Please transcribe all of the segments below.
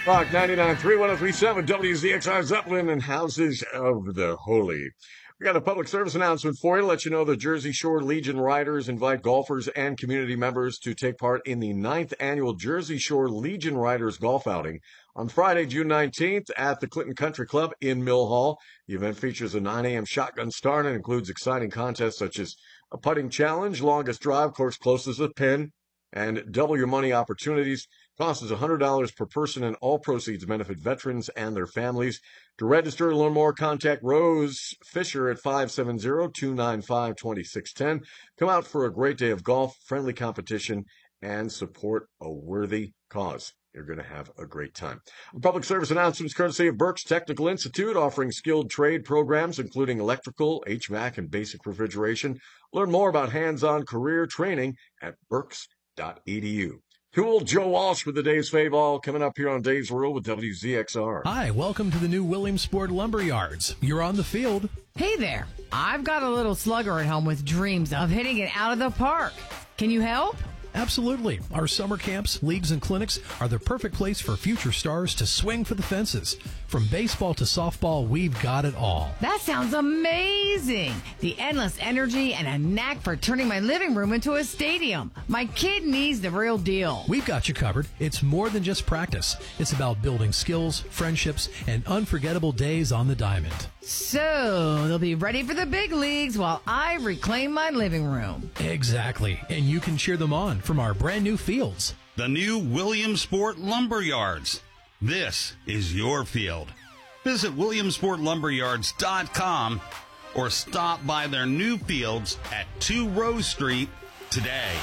Rock 99.3, 103.7, WZXR Zeppelin and Houses of the Holy. We got a public service announcement for you to let you know the Jersey Shore Legion Riders invite golfers and community members to take part in the 9th annual Jersey Shore Legion Riders golf outing on Friday, June 19th at the Clinton Country Club in Mill Hall. The event features a 9 a.m. shotgun start and includes exciting contests such as a putting challenge, longest drive, course closest to the pin, and double your money opportunities. Cost is $100 per person, and all proceeds benefit veterans and their families. To register and learn more, contact Rose Fisher at 570-295-2610. Come out for a great day of golf, friendly competition, and support a worthy cause. You're going to have a great time. Public service announcements courtesy of Burke's Technical Institute, offering skilled trade programs including electrical, HVAC, and basic refrigeration. Learn more about hands-on career training at burks.edu. Cool Joe Walsh with the Dave's Fave All coming up here on Dave's World with WZXR. Hi, welcome to the new Williamsport Lumberyards. You're on the field. Hey there. I've got a little slugger at home with dreams of hitting it out of the park. Can you help? Absolutely. Our summer camps, leagues, and clinics are the perfect place for future stars to swing for the fences. From baseball to softball, we've got it all. That sounds amazing. The endless energy and a knack for turning my living room into a stadium. My kid needs the real deal. We've got you covered. It's more than just practice. It's about building skills, friendships, and unforgettable days on the diamond. So they'll be ready for the big leagues while I reclaim my living room. Exactly. And you can cheer them on from our brand new fields. The new Williamsport Lumberyards. This is your field. Visit WilliamsportLumberyards.com or stop by their new fields at 2 Rose Street today.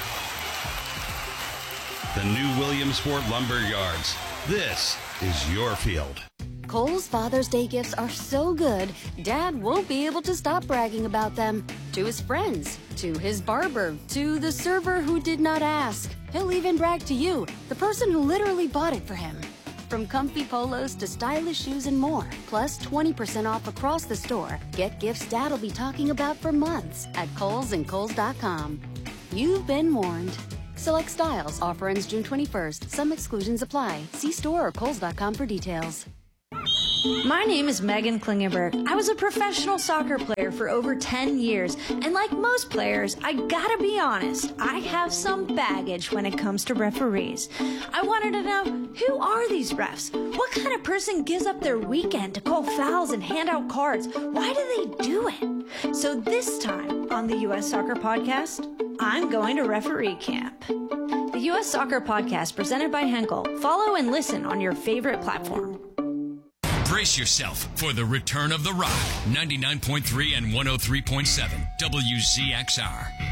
The new Williamsport Lumberyards. This is your field. Kohl's Father's Day gifts are so good, Dad won't be able to stop bragging about them. To his friends, to his barber, to the server who did not ask. He'll even brag to you, the person who literally bought it for him. From comfy polos to stylish shoes and more, plus 20% off across the store. Get gifts Dad'll be talking about for months at Kohl's and Kohl's.com. You've been warned. Select styles. Offer ends June 21st. Some exclusions apply. See store or Kohl's.com for details. My name is Megan Klingenberg. I was a professional soccer player for over 10 years, and like most players, I gotta be honest, I have some baggage when it comes to referees. I wanted to know, who are these refs? What kind of person gives up their weekend to call fouls and hand out cards? Why do they do it? So this time on the U.S. Soccer Podcast, I'm going to referee camp. The U.S. Soccer Podcast presented by Henkel. Follow and listen on your favorite platform. Brace yourself for the return of the Rock. 99.3 and 103.7 WZXR.